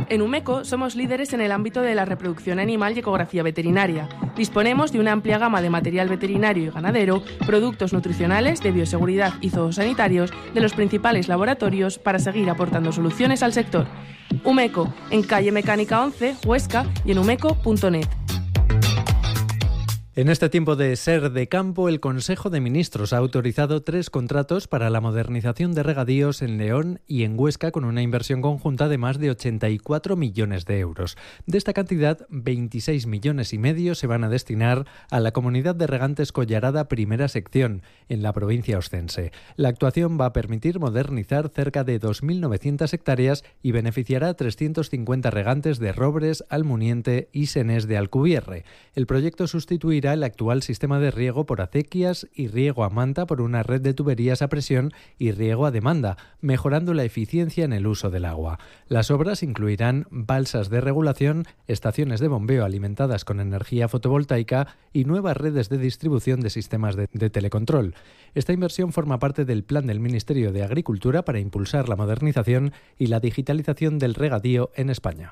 En Umeco somos líderes en el ámbito de la reproducción animal y ecografía veterinaria. Disponemos de una amplia gama de material veterinario y ganadero, productos nutricionales, de bioseguridad y zoosanitarios de los principales laboratorios para seguir aportando soluciones al sector. Umeco, en calle Mecánica 11, Huesca, y en umeco.net. En este tiempo de Ser de Campo, el Consejo de Ministros ha autorizado 3 contratos para la modernización de regadíos en León y en Huesca, con una inversión conjunta de más de 84 millones de euros. De esta cantidad, 26 millones y medio se van a destinar a la Comunidad de Regantes Collarada Primera Sección, en la provincia oscense. La actuación va a permitir modernizar cerca de 2.900 hectáreas y beneficiará a 350 regantes de Robres, Almuniente y Senés de Alcubierre. El proyecto sustituirá el actual sistema de riego por acequias y riego a manta por una red de tuberías a presión y riego a demanda, mejorando la eficiencia en el uso del agua. Las obras incluirán balsas de regulación, estaciones de bombeo alimentadas con energía fotovoltaica y nuevas redes de distribución de sistemas de telecontrol. Esta inversión forma parte del plan del Ministerio de Agricultura para impulsar la modernización y la digitalización del regadío en España.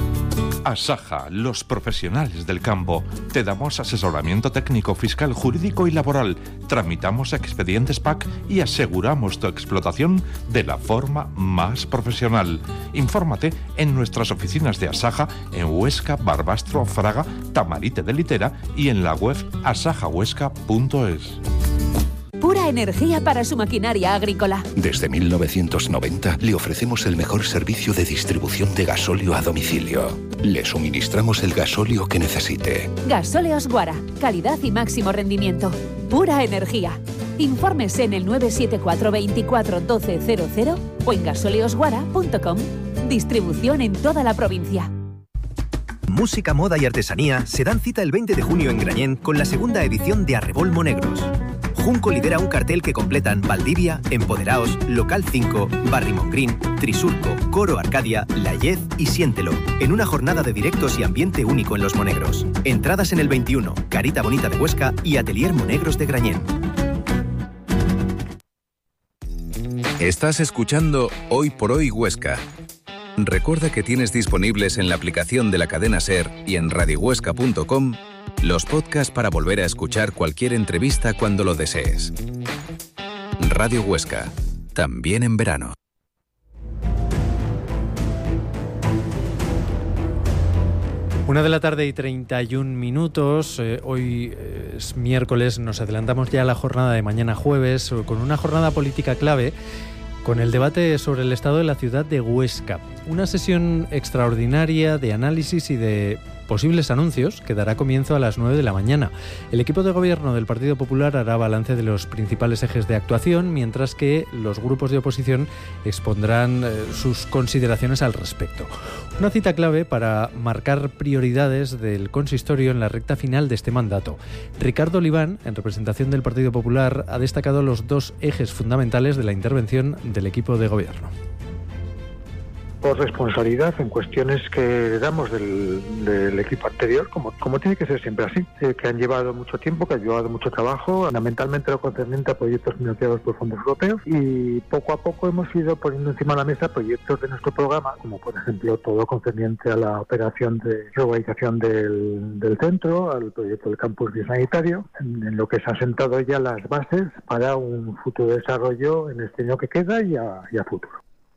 Asaja, los profesionales del campo. Te damos asesoramiento técnico, fiscal, jurídico y laboral. Tramitamos expedientes PAC y aseguramos tu explotación de la forma más profesional. Infórmate en nuestras oficinas de Asaja en Huesca, Barbastro, Fraga, Tamarite de Litera y en la web asajahuesca.es. Pura energía para su maquinaria agrícola. Desde 1990 le ofrecemos el mejor servicio de distribución de gasóleo a domicilio. Le suministramos el gasóleo que necesite. Gasóleos Guara. Calidad y máximo rendimiento. Pura energía. Infórmese en el 974 24 12 00 o en gasoleosguara.com. Distribución en toda la provincia. Música, moda y artesanía se dan cita el 20 de junio en Grañén con la segunda edición de Arrebol Monegros. Junco lidera un cartel que completan Valdivia, Empoderaos, Local 5, Barry Mongreen, Trisurco, Coro Arcadia, La Yez y Siéntelo, en una jornada de directos y ambiente único en Los Monegros. Entradas en el 21, Carita Bonita de Huesca y Atelier Monegros de Grañén. Estás escuchando Hoy por Hoy Huesca. Recuerda que tienes disponibles en la aplicación de la cadena SER y en radiohuesca.com los podcasts para volver a escuchar cualquier entrevista cuando lo desees. Radio Huesca, también en verano. Una de la tarde y 31 minutos. Hoy es miércoles, nos adelantamos ya a la jornada de mañana jueves, con una jornada política clave, con el debate sobre el estado de la ciudad de Huesca. Una sesión extraordinaria de análisis y de posibles anuncios que dará comienzo a las 9 de la mañana. El equipo de gobierno del Partido Popular hará balance de los principales ejes de actuación, mientras que los grupos de oposición expondrán sus consideraciones al respecto. Una cita clave para marcar prioridades del consistorio en la recta final de este mandato. Ricardo Oliván, en representación del Partido Popular, ha destacado los 2 ejes fundamentales de la intervención del equipo de gobierno. Por responsabilidad en cuestiones que heredamos del equipo anterior, como tiene que ser siempre así, que han llevado mucho tiempo, que han llevado mucho trabajo, fundamentalmente lo concerniente a proyectos financiados por fondos europeos, y poco a poco hemos ido poniendo encima de la mesa proyectos de nuestro programa, como por ejemplo todo concerniente a la operación de reurbanización del centro, al proyecto del campus biosanitario, en lo que se han sentado ya las bases para un futuro desarrollo en este año que queda y a futuro.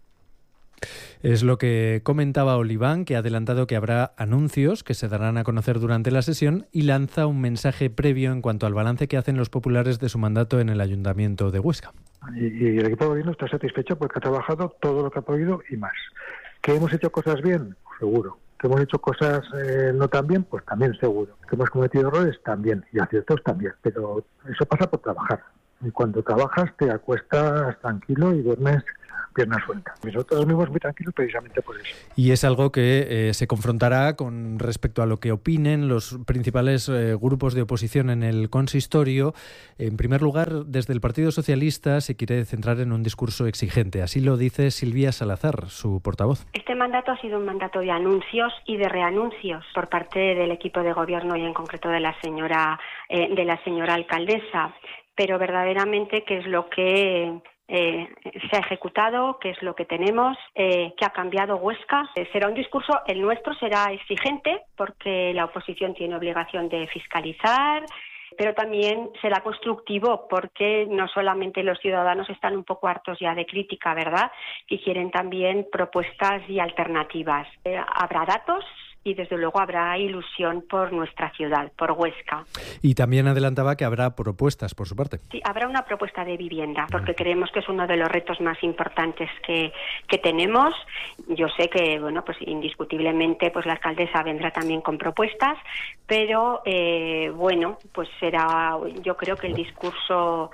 Es lo que comentaba Oliván, que ha adelantado que habrá anuncios que se darán a conocer durante la sesión y lanza un mensaje previo en cuanto al balance que hacen los populares de su mandato en el Ayuntamiento de Huesca. Y el equipo de gobierno está satisfecho porque ha trabajado todo lo que ha podido y más. ¿Que hemos hecho cosas bien? Seguro. ¿Que hemos hecho cosas no tan bien? Pues también seguro. ¿Que hemos cometido errores? También. Y aciertos también. Pero eso pasa por trabajar. Y cuando trabajas te acuestas tranquilo y duermes pierna suelta. Nosotros mismos muy tranquilos precisamente por eso. Y es algo que se confrontará con respecto a lo que opinen los principales grupos de oposición en el consistorio. En primer lugar, desde el Partido Socialista se quiere centrar en un discurso exigente. Así lo dice Silvia Salazar, su portavoz. Este mandato ha sido un mandato de anuncios y de reanuncios por parte del equipo de gobierno y en concreto de la señora alcaldesa. Pero verdaderamente, ¿qué es lo que se ha ejecutado, qué es lo que tenemos, qué ha cambiado Huesca. Será un discurso, el nuestro será exigente porque la oposición tiene obligación de fiscalizar, pero también será constructivo porque no solamente los ciudadanos están un poco hartos ya de crítica, ¿verdad?, que quieren también propuestas y alternativas. Habrá datos y desde luego habrá ilusión por nuestra ciudad, por Huesca. Y también adelantaba que habrá propuestas por su parte. Sí, habrá una propuesta de vivienda, porque creemos que es uno de los retos más importantes que tenemos. Yo sé que, bueno, pues indiscutiblemente pues la alcaldesa vendrá también con propuestas, pero bueno, pues será, yo creo que el discurso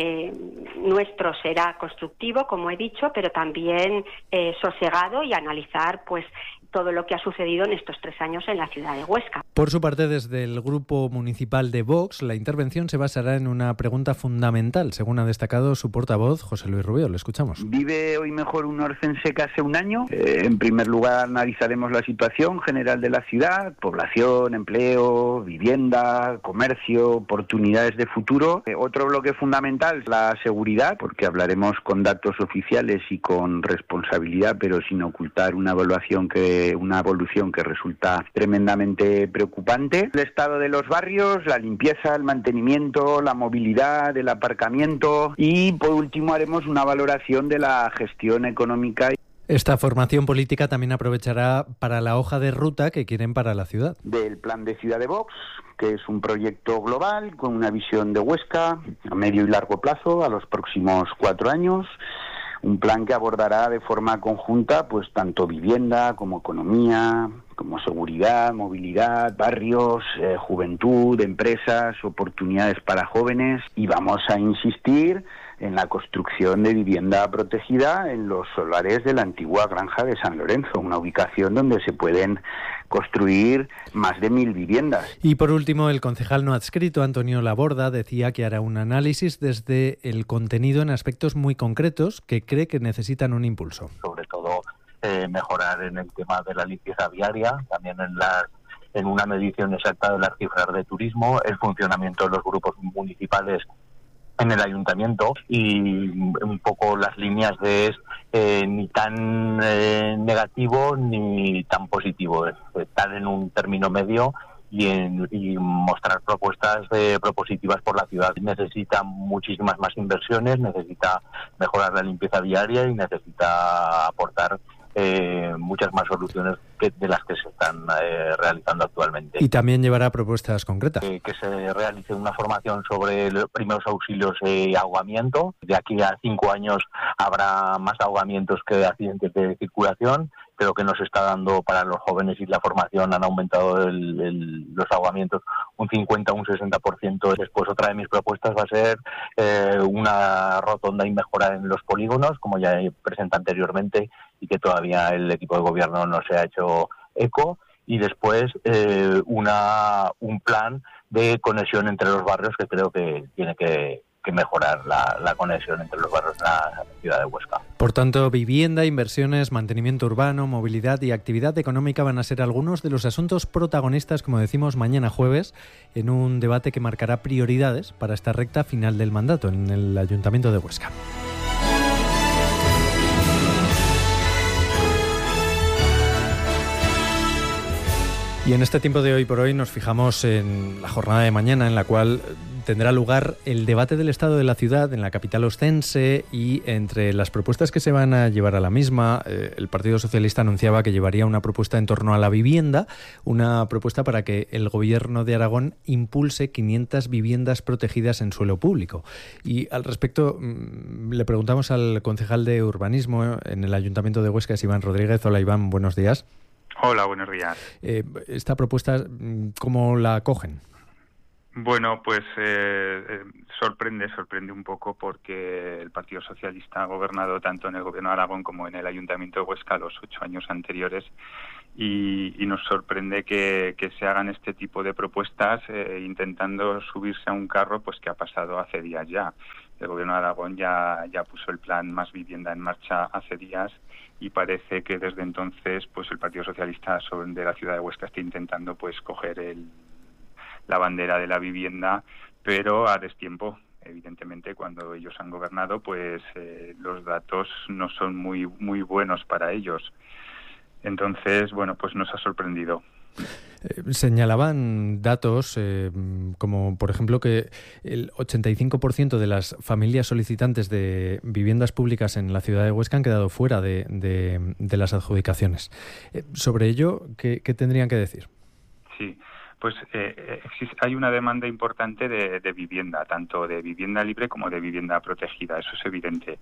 nuestro será constructivo, como he dicho, pero también sosegado y analizar pues todo lo que ha sucedido en estos 3 años en la ciudad de Huesca. Por su parte, desde el Grupo Municipal de Vox, la intervención se basará en una pregunta fundamental, según ha destacado su portavoz, José Luis Rubio. Le escuchamos. ¿Vive hoy mejor un orcense que hace un año? En primer lugar, analizaremos la situación general de la ciudad, población, empleo, vivienda, comercio, oportunidades de futuro. Otro bloque fundamental es la seguridad, porque hablaremos con datos oficiales y con responsabilidad, pero sin ocultar una evolución que resulta tremendamente preocupante. El estado de los barrios, la limpieza, el mantenimiento, la movilidad, el aparcamiento y, por último, haremos una valoración de la gestión económica. Esta formación política también aprovechará para la hoja de ruta que quieren para la ciudad. Del plan de Ciudad de Vox, que es un proyecto global con una visión de Huesca a medio y largo plazo, a los próximos 4 años. Un plan que abordará de forma conjunta pues tanto vivienda como economía, como seguridad, movilidad, barrios, juventud, empresas, oportunidades para jóvenes, y vamos a insistir en la construcción de vivienda protegida en los solares de la antigua granja de San Lorenzo, una ubicación donde se pueden construir más de 1.000 viviendas. Y por último, el concejal no adscrito, Antonio Laborda, decía que hará un análisis desde el contenido en aspectos muy concretos que cree que necesitan un impulso. Sobre todo mejorar en el tema de la limpieza viaria, también en una medición exacta de las cifras de turismo, el funcionamiento de los grupos municipales en el ayuntamiento y un poco las líneas de ni tan negativo ni tan positivo, estar en un término medio y mostrar propuestas propositivas por la ciudad. Necesita muchísimas más inversiones, necesita mejorar la limpieza viaria y necesita aportar muchas más soluciones de las que se están realizando actualmente. Y también llevará propuestas concretas. Que se realice una formación sobre los primeros auxilios y ahogamiento. De aquí a 5 años habrá más ahogamientos que accidentes de circulación. Creo que nos está dando para los jóvenes y la formación han aumentado los ahogamientos un 50 o un 60%. Después otra de mis propuestas va a ser una rotonda y mejora en los polígonos, como ya presenté anteriormente y que todavía el equipo de gobierno no se ha hecho eco. Y después un plan de conexión entre los barrios que creo que tiene que mejorar la conexión entre los barrios de la ciudad de Huesca. Por tanto, vivienda, inversiones, mantenimiento urbano, movilidad y actividad económica van a ser algunos de los asuntos protagonistas, como decimos, mañana jueves, en un debate que marcará prioridades para esta recta final del mandato en el Ayuntamiento de Huesca. Y en este tiempo de hoy por hoy nos fijamos en la jornada de mañana, en la cual tendrá lugar el debate del estado de la ciudad en la capital ostense, y entre las propuestas que se van a llevar a la misma, el Partido Socialista anunciaba que llevaría una propuesta en torno a la vivienda, una propuesta para que el Gobierno de Aragón impulse 500 viviendas protegidas en suelo público. Y al respecto le preguntamos al concejal de urbanismo en el Ayuntamiento de Huesca, Iván Rodríguez. Hola Iván, buenos días. Hola, buenos días. Esta propuesta, ¿cómo la acogen? Bueno, pues sorprende un poco, porque el Partido Socialista ha gobernado tanto en el Gobierno de Aragón como en el Ayuntamiento de Huesca los 8 años anteriores, y nos sorprende que se hagan este tipo de propuestas intentando subirse a un carro pues que ha pasado hace días ya. El Gobierno de Aragón ya puso el plan Más Vivienda en marcha hace días, y parece que desde entonces pues el Partido Socialista de la ciudad de Huesca está intentando pues coger la bandera de la vivienda, pero a destiempo. Evidentemente, cuando ellos han gobernado, pues los datos no son muy buenos para ellos. Entonces, bueno, pues nos ha sorprendido. Señalaban datos como, por ejemplo, que el 85% de las familias solicitantes de viviendas públicas en la ciudad de Huesca han quedado fuera de las adjudicaciones. Sobre ello, ¿qué tendrían que decir? Sí, pues hay una demanda importante de vivienda, tanto de vivienda libre como de vivienda protegida, eso es evidente.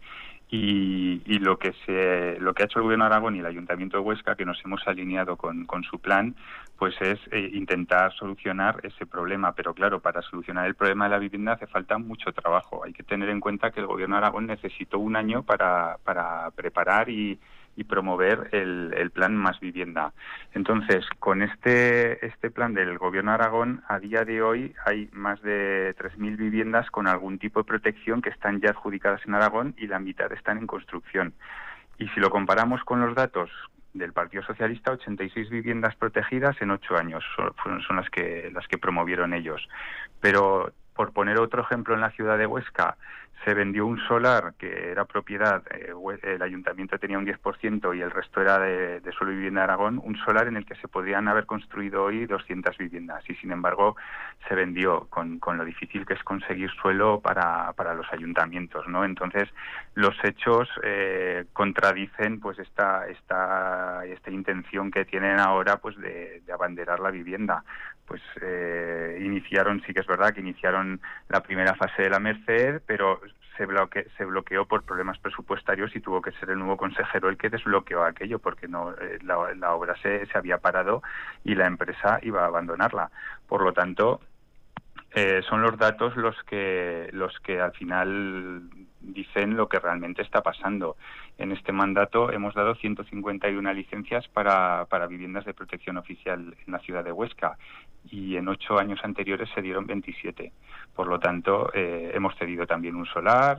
Y lo que ha hecho el Gobierno de Aragón y el Ayuntamiento de Huesca, que nos hemos alineado con su plan, pues es intentar solucionar ese problema. Pero claro, para solucionar el problema de la vivienda hace falta mucho trabajo. Hay que tener en cuenta que el Gobierno de Aragón necesitó un año para preparar y promover el plan Más Vivienda. Entonces, con este plan del Gobierno de Aragón, a día de hoy hay más de 3.000 viviendas con algún tipo de protección que están ya adjudicadas en Aragón y la mitad están en construcción. Y si lo comparamos con los datos del Partido Socialista, 86 viviendas protegidas en 8 años son las que promovieron ellos. Pero, por poner otro ejemplo, en la ciudad de Huesca, se vendió un solar que era propiedad, el ayuntamiento tenía un 10% y el resto era de Suelo y Vivienda de Aragón, un solar en el que se podrían haber construido hoy 200 viviendas y sin embargo se vendió con lo difícil que es conseguir suelo para los ayuntamientos, ¿no? Entonces los hechos contradicen pues esta intención que tienen ahora pues de abanderar la vivienda. Pues sí que es verdad que iniciaron la primera fase de la Merced, pero se bloqueó por problemas presupuestarios y tuvo que ser el nuevo consejero el que desbloqueó aquello, porque no la obra se había parado y la empresa iba a abandonarla. Por lo tanto, son los datos los que al final dicen lo que realmente está pasando. En este mandato hemos dado 151 licencias para viviendas de protección oficial en la ciudad de Huesca y en 8 años anteriores se dieron 27. Por lo tanto, hemos cedido también un solar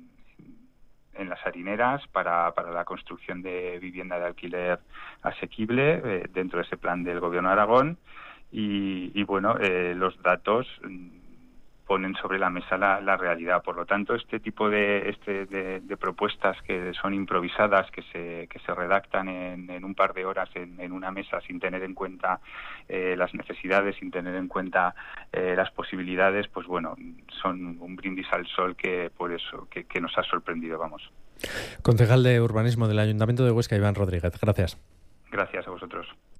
en las harineras para la construcción de vivienda de alquiler asequible dentro de ese plan del Gobierno de Aragón. Y bueno, los datos ponen sobre la mesa la realidad. Por lo tanto, este tipo de propuestas que son improvisadas, que se redactan en un par de horas en una mesa sin tener en cuenta las necesidades, sin tener en cuenta las posibilidades, pues bueno, son un brindis al sol que nos ha sorprendido, vamos. Concejal de Urbanismo del Ayuntamiento de Huesca, Iván Rodríguez. Gracias. Gracias a vosotros.